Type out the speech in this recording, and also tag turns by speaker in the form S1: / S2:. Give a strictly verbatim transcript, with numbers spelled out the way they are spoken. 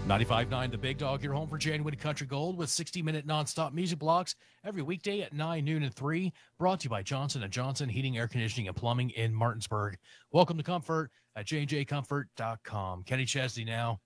S1: ninety-five point nine The Big Dog, your home for January Country Gold with sixty-minute nonstop music blocks every weekday at nine, noon, and three. Brought to you by Johnson and Johnson Heating, Air Conditioning, and Plumbing in Martinsburg. Welcome to Comfort at j and j comfort dot com. Kenny Chesney now